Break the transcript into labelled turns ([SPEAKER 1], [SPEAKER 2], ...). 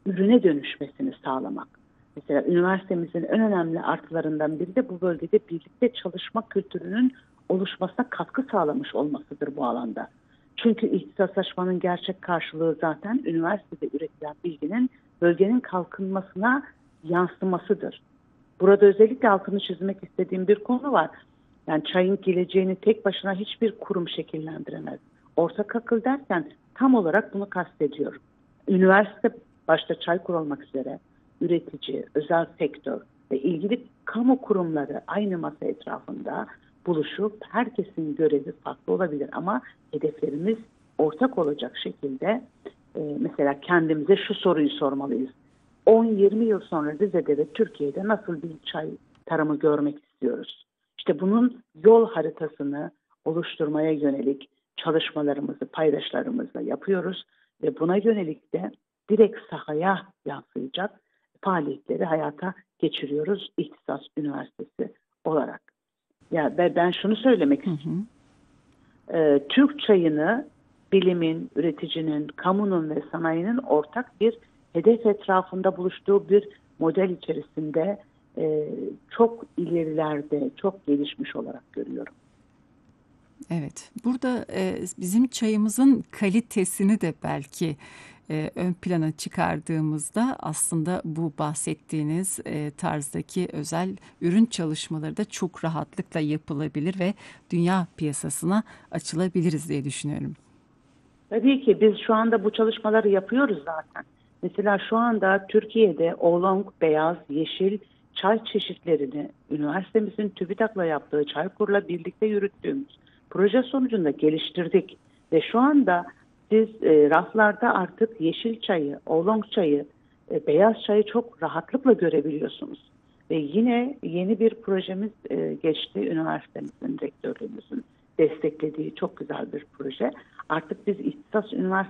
[SPEAKER 1] ürüne dönüşmesini sağlamak. Mesela üniversitemizin en önemli artılarından biri de bu bölgede birlikte çalışma kültürünün oluşmasına katkı sağlamış olmasıdır bu alanda. Çünkü ihtisaslaşmanın gerçek karşılığı zaten üniversitede üretilen bilginin bölgenin kalkınmasına yansımasıdır. Burada özellikle altını çizmek istediğim bir konu var. Yani çayın geleceğini tek başına hiçbir kurum şekillendiremez. Ortak akıl derken tam olarak bunu kastediyorum. Üniversite başta Çaykur olmak üzere üretici, özel sektör ve ilgili kamu kurumları aynı masa etrafında buluşup herkesin görevi farklı olabilir ama hedeflerimiz ortak olacak şekilde mesela kendimize şu soruyu sormalıyız. 10-20 yıl sonra Rize'de ve Türkiye'de nasıl bir çay tarımı görmek istiyoruz? İşte bunun yol haritasını oluşturmaya yönelik çalışmalarımızı, paydaşlarımızla yapıyoruz ve buna yönelik de direkt sahaya yansıyacak faaliyetleri hayata geçiriyoruz İhtisas Üniversitesi olarak. Ya ben şunu söylemek istiyorum. Türk çayını bilimin, üreticinin, kamunun ve sanayinin ortak bir hedef etrafında buluştuğu bir model içerisinde çok ilerilerde, çok gelişmiş olarak görüyorum.
[SPEAKER 2] Evet, burada bizim çayımızın kalitesini de belki ön plana çıkardığımızda aslında bu bahsettiğiniz tarzdaki özel ürün çalışmaları da çok rahatlıkla yapılabilir ve dünya piyasasına açılabiliriz diye düşünüyorum.
[SPEAKER 1] Tabii ki biz şu anda bu çalışmaları yapıyoruz zaten. Mesela şu anda Türkiye'de oolong, beyaz, yeşil çay çeşitlerini üniversitemizin TÜBİTAK'la yaptığı Çaykur'la birlikte yürüttüğümüz proje sonucunda geliştirdik. Ve şu anda siz raflarda artık yeşil çayı, oolong çayı, beyaz çayı çok rahatlıkla görebiliyorsunuz. Ve yine yeni bir projemiz geçti. Üniversitemizin, rektörlüğümüzün desteklediği çok güzel bir proje. Artık biz İhtisas Üniversitesi